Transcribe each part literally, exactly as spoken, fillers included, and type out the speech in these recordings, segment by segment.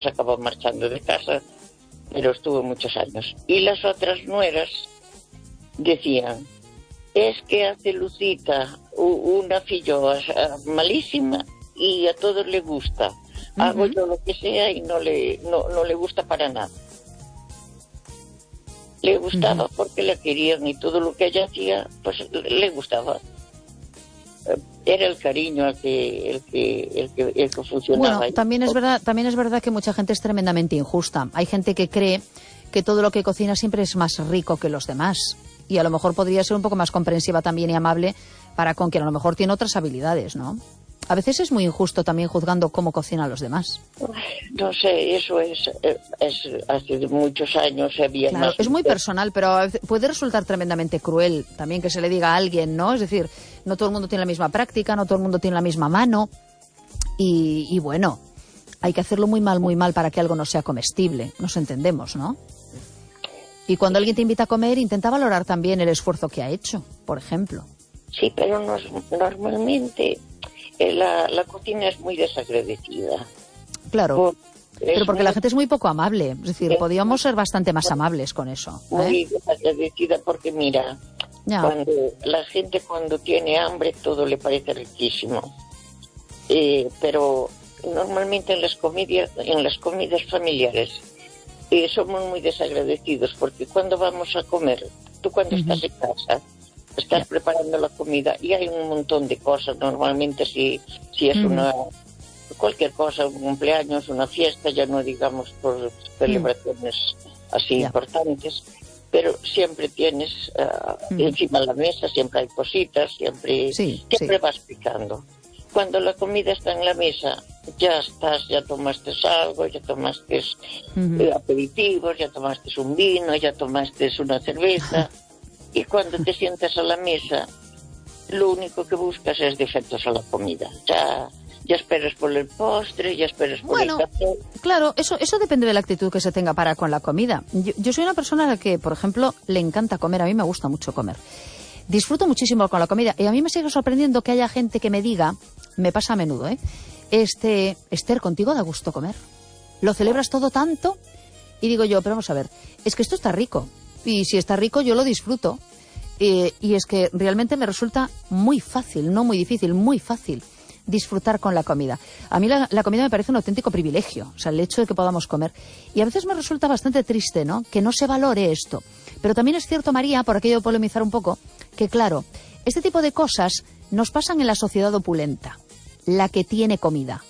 se acabó marchando de casa, pero estuvo muchos años. Y las otras nueras decían, es que hace Lucita una filloa malísima y a todos le gusta. Uh-huh. Hago yo lo que sea y no le, no, no le gusta para nada. Le gustaba uh-huh. porque la querían y todo lo que ella hacía, pues le gustaba. Era el cariño el que, el que, el que, el que funcionaba. Bueno, también es verdad, también es verdad que mucha gente es tremendamente injusta. Hay gente que cree que todo lo que cocina siempre es más rico que los demás. Y a lo mejor podría ser un poco más comprensiva también y amable para con quien a lo mejor tiene otras habilidades, ¿no? A veces es muy injusto también juzgando cómo cocinan los demás. No sé, eso es, es hace muchos años había claro, más... Es muy personal, pero puede resultar tremendamente cruel también que se le diga a alguien, ¿no? Es decir, no todo el mundo tiene la misma práctica, no todo el mundo tiene la misma mano. Y, y bueno, hay que hacerlo muy mal, muy mal para que algo no sea comestible. Nos entendemos, ¿no? Y cuando alguien te invita a comer, intenta valorar también el esfuerzo que ha hecho, por ejemplo. Sí, pero no, normalmente la, la cocina es muy desagradecida. Claro, por, pero porque muy, la gente es muy poco amable. Es decir, es podríamos ser bastante más amables con eso. ¿eh? Muy desagradecida porque, mira, ya. cuando la gente cuando tiene hambre todo le parece riquísimo. Eh, pero normalmente en las comidas, en las comidas familiares eh, somos muy desagradecidos porque cuando vamos a comer, tú cuando uh-huh. estás en casa estás yeah. preparando la comida y hay un montón de cosas. Normalmente si, si es uh-huh. una cualquier cosa, un cumpleaños, una fiesta, ya no digamos por celebraciones uh-huh. así yeah. importantes, pero siempre tienes uh, uh-huh. encima de la mesa, siempre hay cositas, siempre, sí, siempre sí. vas picando. Cuando la comida está en la mesa, ya estás, ya tomaste algo, ya tomaste uh-huh. eh, aperitivos, ya tomaste un vino, ya tomaste una cerveza. Y cuando te sientas a la mesa, lo único que buscas es defectos a la comida. Ya, ya esperas por el postre, ya esperas por bueno, el café. Claro, eso, eso depende de la actitud que se tenga para con la comida. Yo, yo soy una persona a la que, por ejemplo, le encanta comer. A mí me gusta mucho comer. Disfruto muchísimo con la comida. Y a mí me sigue sorprendiendo que haya gente que me diga, me pasa a menudo, ¿eh? Este, Esther, ¿contigo da gusto comer? ¿Lo celebras todo tanto? Y digo yo, pero vamos a ver, es que esto está rico. Y si está rico, yo lo disfruto. Eh, y es que realmente me resulta muy fácil, no muy difícil, muy fácil disfrutar con la comida. A mí la, la comida me parece un auténtico privilegio, o sea, el hecho de que podamos comer. Y a veces me resulta bastante triste, ¿no?, que no se valore esto. Pero también es cierto, María, por aquello de polemizar un poco, que claro, este tipo de cosas nos pasan en la sociedad opulenta, la que tiene comida.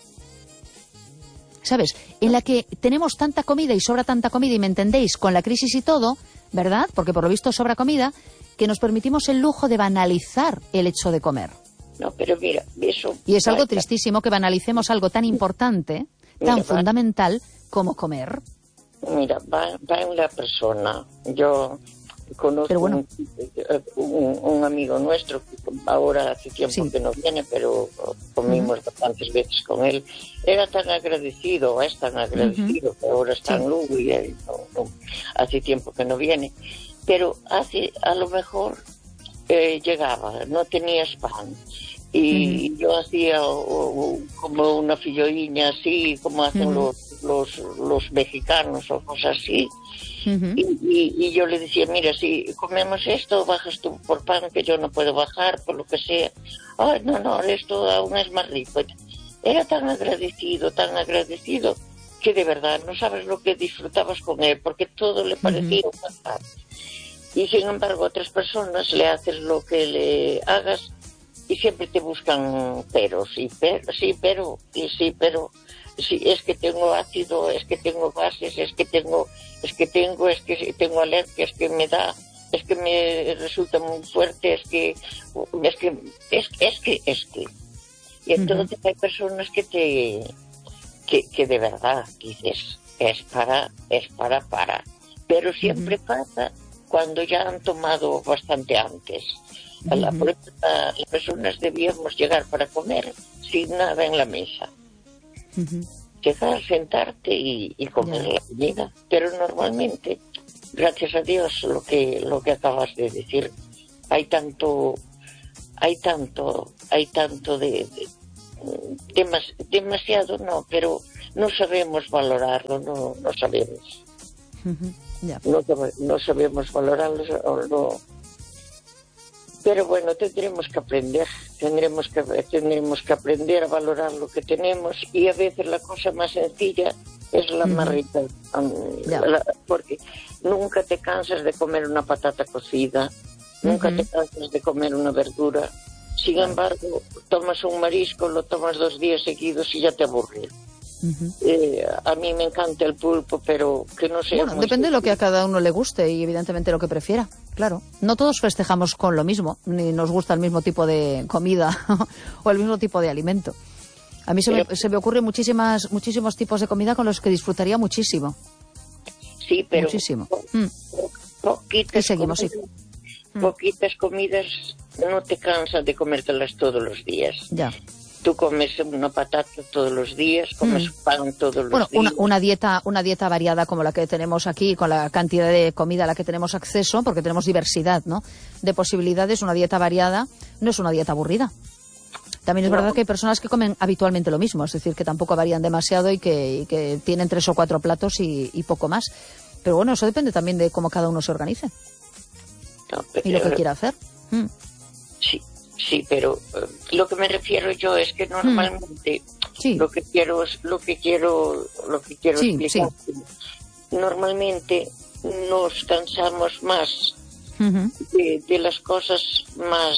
¿Sabes? En la que tenemos tanta comida y sobra tanta comida, y me entendéis, con la crisis y todo, ¿verdad? Porque por lo visto sobra comida, que nos permitimos el lujo de banalizar el hecho de comer. No, pero mira, eso... Y es algo tristísimo que banalicemos algo tan importante, tan mira, fundamental va, como comer. Mira, va, va en la persona. Yo conozco bueno. un, un, un amigo nuestro que ahora hace tiempo sí. que no viene, pero comimos uh-huh. bastantes veces con él. Era tan agradecido, es tan agradecido, uh-huh. que ahora está sí. en Lugo y él no, no, hace tiempo que no viene. Pero hace, a lo mejor eh, llegaba, no tenías pan. Y uh-huh. yo hacía o, o, como una filloiña así, como hacen uh-huh. los, los, los mexicanos o cosas así. Uh-huh. Y, y, y yo le decía, mira, si comemos esto, bajas tú por pan, que yo no puedo bajar, por lo que sea. Ay, no, no, esto aún es más rico. Era tan agradecido, tan agradecido, que de verdad no sabes lo que disfrutabas con él, porque todo le parecía uh-huh. un manjar. Y sin embargo, a otras personas le haces lo que le hagas y siempre te buscan peros, y pero, sí, pero, y sí, pero, sí, es que tengo ácido, es que tengo gases, es que tengo, es que tengo, es que tengo alergia, es que me da, es que me resulta muy fuerte, es que, es que, es, es que, es que. Y entonces uh-huh. hay personas que te, que, que de verdad dices, es para, es para, para. Pero siempre uh-huh. pasa cuando ya han tomado bastante antes. A la, uh-huh. a las personas debíamos llegar para comer sin nada en la mesa. Uh-huh. Llegar, sentarte y, y comer yeah. la comida. Pero normalmente, gracias a Dios, lo que lo que acabas de decir, hay tanto, hay tanto, hay tanto de, de demas, demasiado no, pero no sabemos valorarlo, no, no sabemos. Uh-huh. Yeah. No, no sabemos valorarlo, no. Pero bueno, tendremos que aprender, tendremos que, tendremos que aprender a valorar lo que tenemos, y a veces la cosa más sencilla es la uh-huh. más rica, um, yeah. la, porque nunca te cansas de comer una patata cocida, uh-huh. nunca te cansas de comer una verdura. Sin embargo, tomas un marisco, lo tomas dos días seguidos y ya te aburre. Uh-huh. Eh, a mí me encanta el pulpo, pero que no sea... Bueno, depende de lo que a cada uno le guste y evidentemente lo que prefiera, claro. No todos festejamos con lo mismo, ni nos gusta el mismo tipo de comida o el mismo tipo de alimento. A mí se, pero, me, se me ocurren muchísimas, muchísimos tipos de comida con los que disfrutaría muchísimo. Sí, pero... Muchísimo. Po, po, poquitas, y seguimos, comidas, sí. poquitas comidas no te cansas de comértelas todos los días. Ya. Tú comes una patata todos los días, comes mm. pan todos los bueno, días. Bueno, una, una dieta una dieta variada como la que tenemos aquí, con la cantidad de comida a la que tenemos acceso, porque tenemos diversidad, ¿no?, de posibilidades. Una dieta variada no es una dieta aburrida. También es no. verdad que hay personas que comen habitualmente lo mismo, es decir, que tampoco varían demasiado y que, y que tienen tres o cuatro platos y, y poco más. Pero bueno, eso depende también de cómo cada uno se organice. No, pero, y lo que quiera hacer. Mm. Sí. Sí, pero uh, lo que me refiero yo es que normalmente sí. lo que quiero es lo que quiero lo que quiero sí, explicar. Sí. Normalmente nos cansamos más uh-huh. de, de las cosas más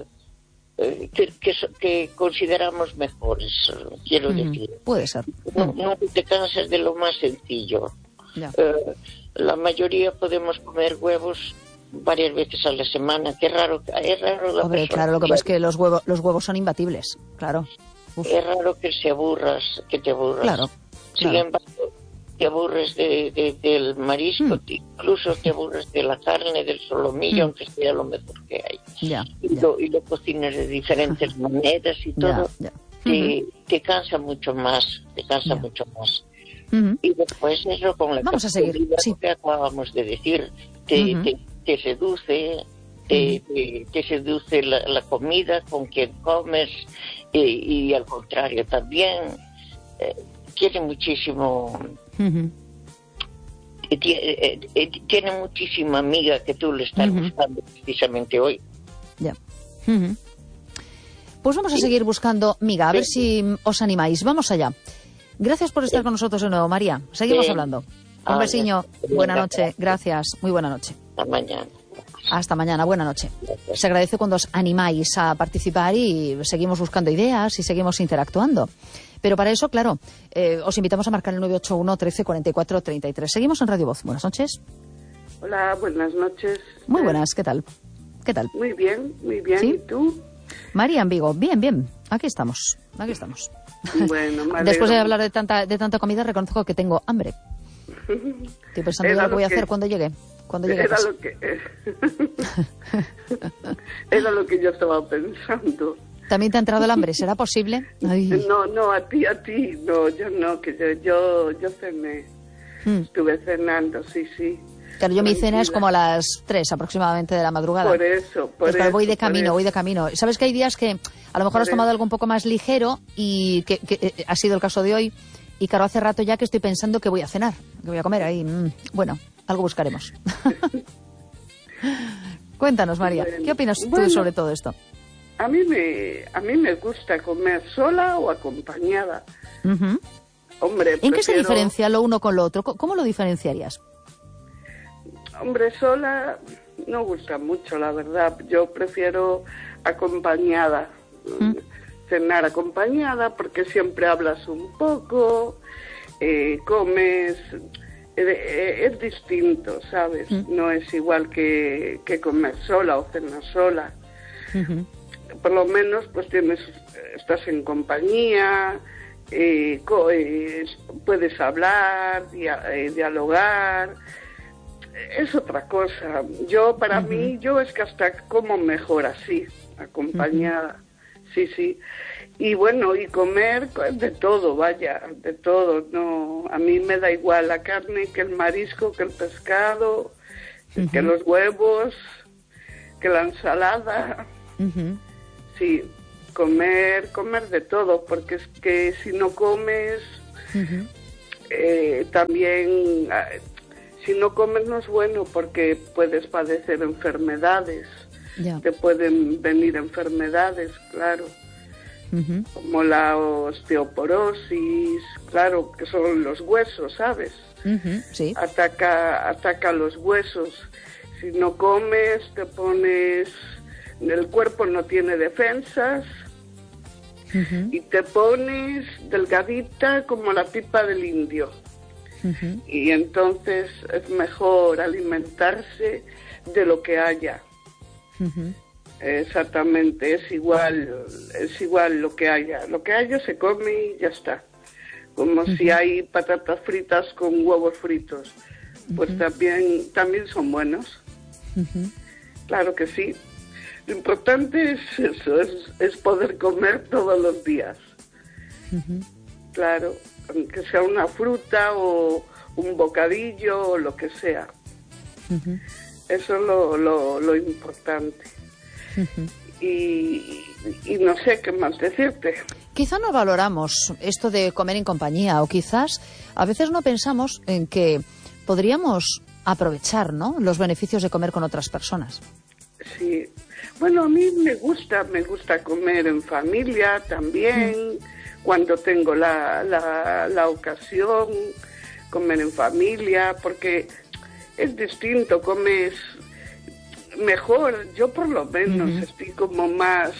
uh, que, que, que consideramos mejores, quiero uh-huh. decir. Puede ser. No, uh-huh. no te cansas de lo más sencillo. Yeah. Uh, la mayoría podemos comer huevos varias veces a la semana. Qué raro, es raro la Hombre, persona. claro, lo que pasa es que los huevos, los huevos son imbatibles, claro. Uf. Es raro que se aburras, que te aburras. Claro. Sin claro. embargo, te aburres de, de, del marisco, mm. te, incluso te aburres de la carne, del solomillo, mm. aunque sea lo mejor que hay. Ya, y, ya. Lo, y lo cocinas de diferentes maneras y todo. Ya, ya. Te, uh-huh. te cansa mucho más, te cansa ya. mucho más. Uh-huh. Y después eso con la Vamos a seguir. Sí. que acabamos de decir, te, uh-huh. te, te seduce, te, uh-huh. te, te seduce la, la comida con quien comes, y, y al contrario también eh, tiene muchísimo uh-huh. tiene, eh, tiene muchísima amiga que tú le estás uh-huh. buscando precisamente hoy. Ya. Uh-huh. Pues vamos a sí. seguir buscando miga, a sí. ver si os animáis. Vamos allá. Gracias por estar sí. con nosotros de nuevo, María. Seguimos sí. hablando. Un besiño. Buena noche. Gracias. Muy buena noche. Hasta mañana. Hasta mañana. Buena noche. Se agradece cuando os animáis a participar y seguimos buscando ideas y seguimos interactuando. Pero para eso, claro, eh, os invitamos a marcar el nueve ocho uno, trece, cuarenta y cuatro, treinta y tres. Seguimos en Radio Voz. Buenas noches. Hola, buenas noches. Muy buenas. ¿Qué tal? ¿Qué tal? Muy bien, muy bien. ¿Sí? ¿Y tú? María en Vigo. Bien, bien. Aquí estamos. Aquí estamos. Bueno, me Después de hablar de tanta, de tanta comida, reconozco que tengo hambre. Estoy pensando ya lo que voy a hacer cuando llegue. Cuando llegue era, lo que, era lo que yo estaba pensando. ¿También te ha entrado el hambre? ¿Será posible? Ay. No, no, a ti, a ti. No, yo no, que yo, yo, yo cené. Hmm. Estuve cenando, sí, sí. Claro, yo mi cena es como a las tres aproximadamente de la madrugada. Por eso, por Entonces, eso. voy de camino, eso. voy de camino. ¿Sabes que hay días que a lo mejor por has tomado eso. algo un poco más ligero y que, que eh, ha sido el caso de hoy? Y claro, hace rato ya que estoy pensando que voy a cenar, que voy a comer ahí. Mm, bueno, algo buscaremos. Cuéntanos, María, bueno, ¿qué opinas bueno, tú sobre todo esto? A mí me a mí me gusta comer sola o acompañada. Uh-huh. Hombre, ¿En prefiero... qué se diferencia lo uno con lo otro? ¿Cómo lo diferenciarías? Hombre, sola no gusta mucho, la verdad. Yo prefiero acompañada. ¿Mm? Cenar acompañada porque siempre hablas un poco, eh, comes, eh, es distinto, ¿sabes? Mm. No es igual que, que comer sola o cenar sola. Uh-huh. Por lo menos pues tienes, estás en compañía, eh, co- eh, puedes hablar, dia- eh, dialogar, es otra cosa. Yo, para uh-huh. mí, yo es que hasta como mejor así, acompañada. Uh-huh. Sí, sí. Y bueno, y comer de todo, vaya, de todo. No, a mí me da igual la carne que el marisco, que el pescado, uh-huh. que los huevos, que la ensalada. Uh-huh. Sí. comer, comer de todo, porque es que si no comes, uh-huh. eh, también, si no comes no es bueno, porque puedes padecer enfermedades, yeah. te pueden venir enfermedades, claro, uh-huh. como la osteoporosis, claro, que son los huesos, ¿sabes? Uh-huh. Sí. Ataca, ataca los huesos. Si no comes, te pones, el cuerpo no tiene defensas, uh-huh. y te pones delgadita como la pipa del indio. Uh-huh. Y entonces es mejor alimentarse de lo que haya. Uh-huh. Exactamente, es igual, es igual lo que haya. Lo que haya se come y ya está. Como uh-huh. si hay patatas fritas con huevos fritos, pues uh-huh. también, también son buenos. Uh-huh. Claro que sí. Lo importante es eso, es, es poder comer todos los días. Uh-huh. Claro, aunque sea una fruta o un bocadillo o lo que sea. Uh-huh. Eso es lo, lo, lo importante. Uh-huh. Y, y no sé qué más decirte. Quizá no valoramos esto de comer en compañía, o quizás a veces no pensamos en que podríamos aprovechar, ¿no?, los beneficios de comer con otras personas. Sí, bueno, a mí me gusta, me gusta comer en familia también, mm. cuando tengo la, la, la ocasión, comer en familia, porque es distinto, comes mejor, yo por lo menos mm-hmm. estoy como más,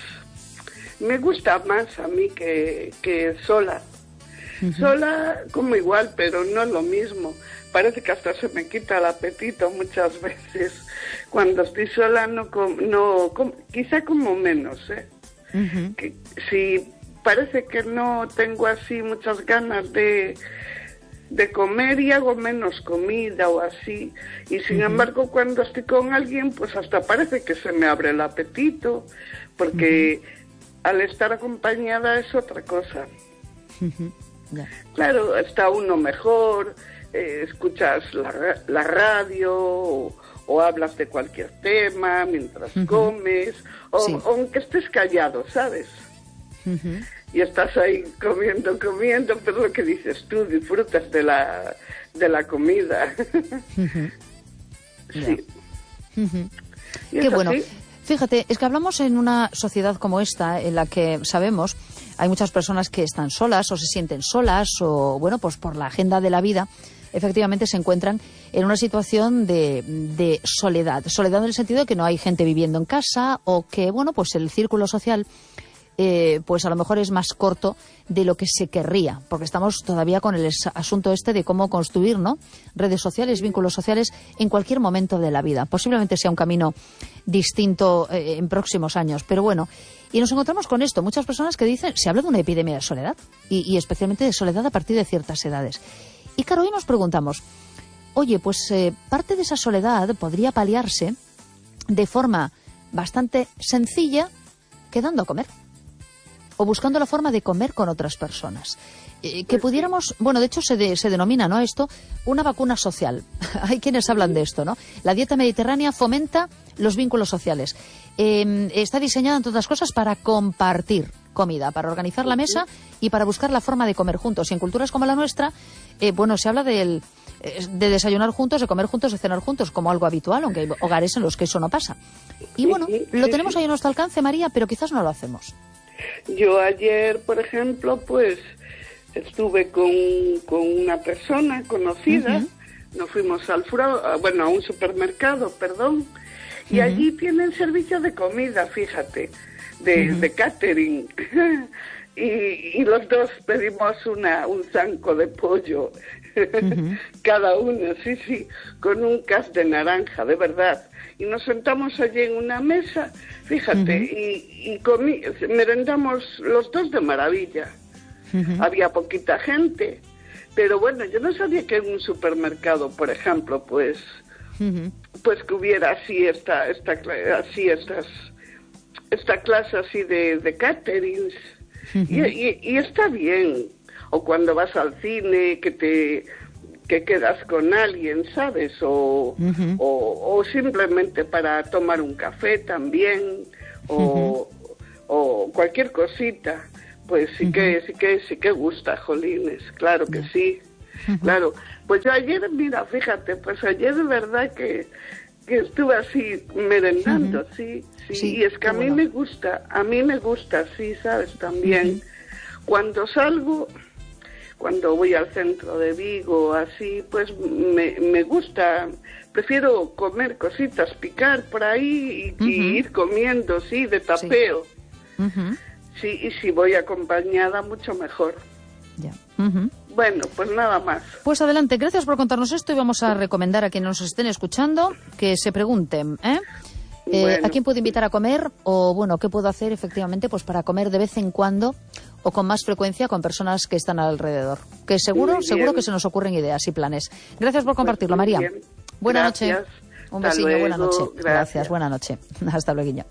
me gusta más a mí que, que sola. Uh-huh. Sola como igual, pero no es lo mismo. Parece que hasta se me quita el apetito muchas veces. Cuando estoy sola, no, com- no com- quizá como menos, ¿eh? Uh-huh. Que, sí, parece que no tengo así muchas ganas de, de comer y hago menos comida o así. Y sin uh-huh. embargo, cuando estoy con alguien, pues hasta parece que se me abre el apetito, porque uh-huh. al estar acompañada es otra cosa. Uh-huh. Yeah. Claro, está uno mejor, eh, escuchas la, la radio o, o hablas de cualquier tema mientras uh-huh. comes, o, sí. aunque estés callado, ¿sabes? Uh-huh. Y estás ahí comiendo, comiendo, pero lo que dices tú, disfrutas de la, de la comida. Uh-huh. Sí. Yeah. Uh-huh. Qué bueno. Así. Fíjate, es que hablamos en una sociedad como esta, en la que sabemos, hay muchas personas que están solas o se sienten solas o, bueno, pues por la agenda de la vida, efectivamente se encuentran en una situación de, de soledad. Soledad en el sentido de que no hay gente viviendo en casa o que, bueno, pues el círculo social, eh, pues a lo mejor es más corto de lo que se querría, porque estamos todavía con el asunto este de cómo construir, ¿no?, redes sociales, vínculos sociales en cualquier momento de la vida. Posiblemente sea un camino distinto eh, en próximos años, pero bueno, y nos encontramos con esto, muchas personas que dicen, se habla de una epidemia de soledad, y, y especialmente de soledad a partir de ciertas edades. Y claro, hoy nos preguntamos, oye, pues eh, parte de esa soledad podría paliarse de forma bastante sencilla quedando a comer, o buscando la forma de comer con otras personas. Eh, que pudiéramos, bueno, de hecho se, de, se denomina, ¿no?, esto una vacuna social. Hay quienes hablan de esto, ¿no? La dieta mediterránea fomenta los vínculos sociales. Eh, está diseñada, entre otras cosas, para compartir comida, para organizar la mesa y para buscar la forma de comer juntos. Y en culturas como la nuestra, eh, bueno, se habla del, de desayunar juntos, de comer juntos, de cenar juntos, como algo habitual, aunque hay hogares en los que eso no pasa. Y bueno, lo tenemos ahí a nuestro alcance, María, pero quizás no lo hacemos. Yo ayer, por ejemplo, pues estuve con, con una persona conocida, uh-huh. nos fuimos al fro, bueno, a un supermercado, perdón, y uh-huh. allí tienen servicio de comida, fíjate, de, uh-huh. de catering. y, y los dos pedimos una un zanco de pollo, uh-huh. cada uno, sí, sí, con un cas de naranja, de verdad. Y nos sentamos allí en una mesa, fíjate, uh-huh. y, y comí, merendamos los dos de maravilla. Uh-huh. Había poquita gente, pero bueno, yo no sabía que en un supermercado, por ejemplo, pues, uh-huh. pues que hubiera así esta, esta, así estas, esta clase así de, de caterings, uh-huh. y, y, y está bien. O cuando vas al cine, que te que quedas con alguien, ¿sabes? O, uh-huh. o, o simplemente para tomar un café también, o, uh-huh. o, o cualquier cosita, pues sí uh-huh. que sí que sí que gusta, jolines, claro que yeah. sí, uh-huh. claro. Pues yo ayer, mira, fíjate, pues ayer de verdad que, que estuve así merendando, uh-huh. sí, sí, sí, y es que a mí bueno. me gusta, a mí me gusta, sí, sabes, también, uh-huh. cuando salgo, cuando voy al centro de Vigo, así, pues me, me gusta, prefiero comer cositas, picar por ahí y, uh-huh. y ir comiendo, sí, de tapeo. Sí. Uh-huh. Sí, y si voy acompañada, mucho mejor. Ya. Uh-huh. Bueno, pues nada más. Pues adelante, gracias por contarnos esto y vamos a recomendar a quienes nos estén escuchando que se pregunten, ¿eh? Eh, bueno. ¿A quién puedo invitar a comer? O, bueno, ¿qué puedo hacer efectivamente pues para comer de vez en cuando o con más frecuencia con personas que están alrededor? Que seguro, seguro que se nos ocurren ideas y planes. Gracias por compartirlo, pues María. Bien. Buena Gracias. noche. Un besillo, buena noche. Gracias. Gracias, buena noche. Hasta luego.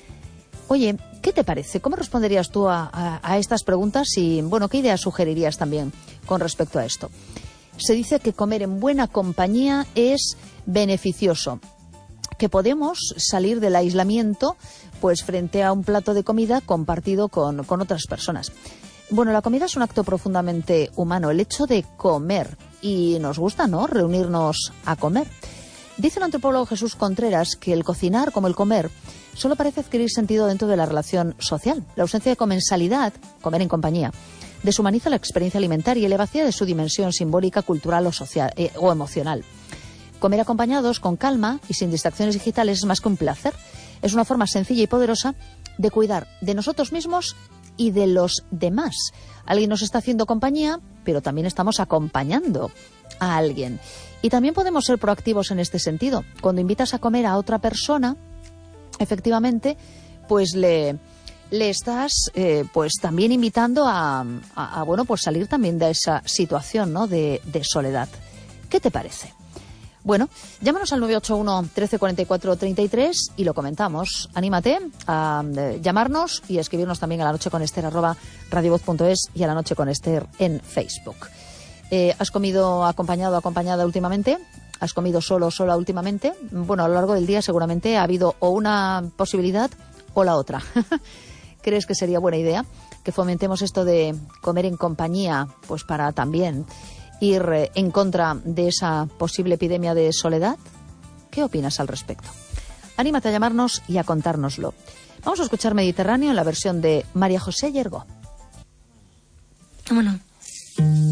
Oye, ¿qué te parece? ¿Cómo responderías tú a, a, a estas preguntas? Y, bueno, ¿qué ideas sugerirías también con respecto a esto? Se dice que comer en buena compañía es beneficioso, que podemos salir del aislamiento pues frente a un plato de comida compartido con, con otras personas. Bueno, la comida es un acto profundamente humano, el hecho de comer, y nos gusta, ¿no?, reunirnos a comer. Dice el antropólogo Jesús Contreras que el cocinar, como el comer, solo parece adquirir sentido dentro de la relación social. La ausencia de comensalidad, comer en compañía, deshumaniza la experiencia alimentaria y le vacía de su dimensión simbólica, cultural o social eh, o emocional. Comer acompañados, con calma y sin distracciones digitales es más que un placer. Es una forma sencilla y poderosa de cuidar de nosotros mismos y de los demás. Alguien nos está haciendo compañía, pero también estamos acompañando a alguien. Y también podemos ser proactivos en este sentido. Cuando invitas a comer a otra persona, efectivamente, pues le, le estás eh, pues también invitando a, a, a bueno, pues salir también de esa situación, ¿no?, de, de soledad. ¿Qué te parece? Bueno, llámanos al nueve ocho uno, trece cuarenta y cuatro, treinta y tres y lo comentamos. Anímate a eh, llamarnos y a escribirnos también a la noche con Ester arroba radiovoz punto es y a la noche con Ester en Facebook. Eh, ¿Has comido acompañado o acompañada últimamente? ¿Has comido solo o sola últimamente? Bueno, a lo largo del día seguramente ha habido o una posibilidad o la otra. ¿Crees que sería buena idea que fomentemos esto de comer en compañía, pues para también ir en contra de esa posible epidemia de soledad? ¿Qué opinas al respecto? Anímate a llamarnos y a contárnoslo. Vamos a escuchar Mediterráneo en la versión de María José Yergo. Bueno.